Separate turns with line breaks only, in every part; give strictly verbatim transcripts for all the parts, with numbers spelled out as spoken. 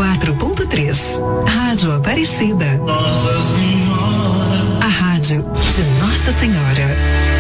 quatro ponto três. Rádio Aparecida.
Nossa Senhora.
A rádio de Nossa Senhora.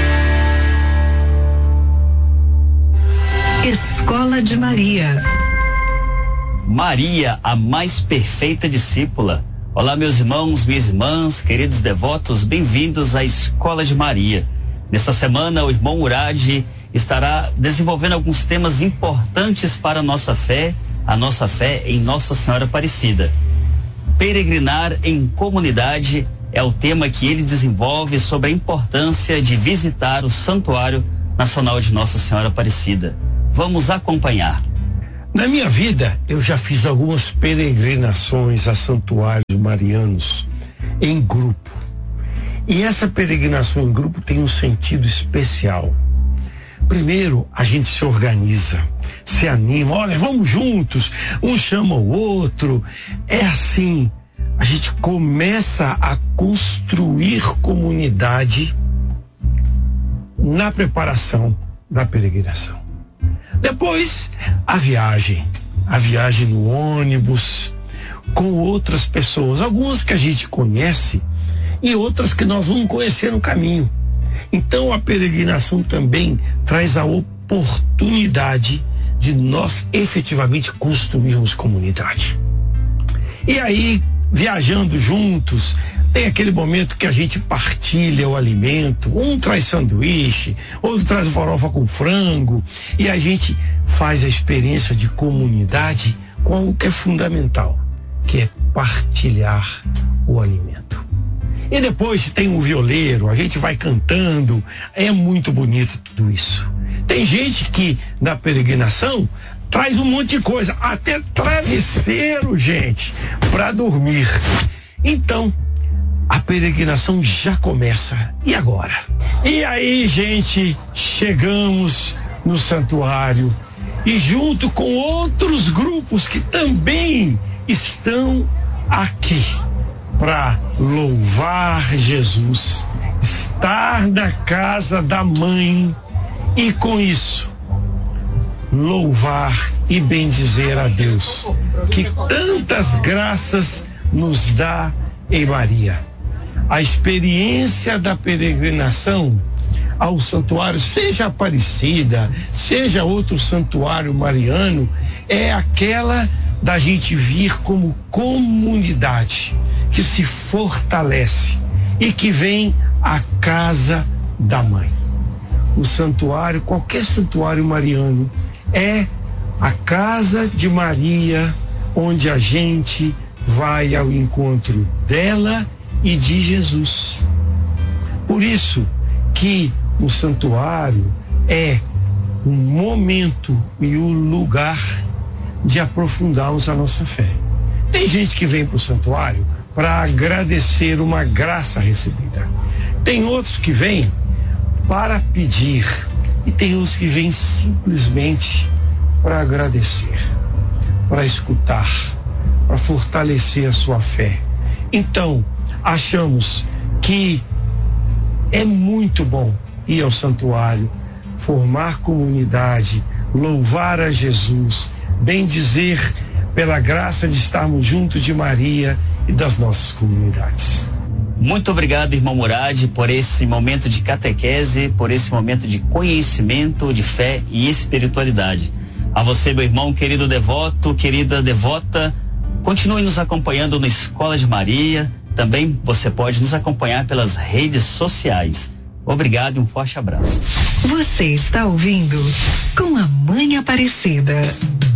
Escola de Maria.
Maria, a mais perfeita discípula. Olá, meus irmãos, minhas irmãs, queridos devotos, bem-vindos à Escola de Maria. Nessa semana, o irmão Murad estará desenvolvendo alguns temas importantes para a nossa fé, a nossa fé em Nossa Senhora Aparecida. Peregrinar em comunidade é o tema que ele desenvolve sobre a importância de visitar o Santuário Nacional de Nossa Senhora Aparecida. Vamos acompanhar.
Na minha vida, eu já fiz algumas peregrinações a santuários marianos em grupo. E essa peregrinação em grupo tem um sentido especial. Primeiro, a gente se organiza, se anima, olha, vamos juntos, um chama o outro. É assim, a gente começa a construir comunidade na preparação da peregrinação. Depois, a viagem, a viagem no ônibus, com outras pessoas, algumas que a gente conhece e outras que nós vamos conhecer no caminho. Então, a peregrinação também traz a oportunidade de nós efetivamente construirmos comunidade. E aí, viajando juntos, tem aquele momento que a gente partilha o alimento, um traz sanduíche, outro traz farofa com frango, e a gente faz a experiência de comunidade com algo que é fundamental, que é partilhar o alimento. E depois tem um violeiro, a gente vai cantando, é muito bonito tudo isso. Tem gente que na peregrinação traz um monte de coisa, até travesseiro, gente, para dormir. Então, a peregrinação já começa. E agora? E aí, gente, chegamos no santuário e junto com outros grupos que também estão aqui para louvar Jesus, estar na casa da mãe e com isso louvar e bendizer a Deus, que tantas graças nos dá em Maria. A experiência da peregrinação ao santuário, seja Aparecida, seja outro santuário mariano, é aquela da gente vir como comunidade que se fortalece e que vem à casa da mãe. O santuário, qualquer santuário mariano, é a casa de Maria, onde a gente vai ao encontro dela e de Jesus. Por isso que o santuário é um momento e um lugar de aprofundarmos a nossa fé. Tem gente que vem para o santuário para agradecer uma graça recebida. Tem outros que vêm para pedir. E tem outros que vêm simplesmente para agradecer, para escutar, para fortalecer a sua fé. Então, achamos que é muito bom ir ao santuário, formar comunidade, louvar a Jesus, bendizer pela graça de estarmos juntos de Maria e das nossas comunidades.
Muito obrigado, irmão Murad, por esse momento de catequese, por esse momento de conhecimento, de fé e espiritualidade. A você, meu irmão, querido devoto, querida devota, continue nos acompanhando no Escola de Maria. Também você pode nos acompanhar pelas redes sociais. Obrigado e um forte abraço.
Você está ouvindo Com a Mãe Aparecida.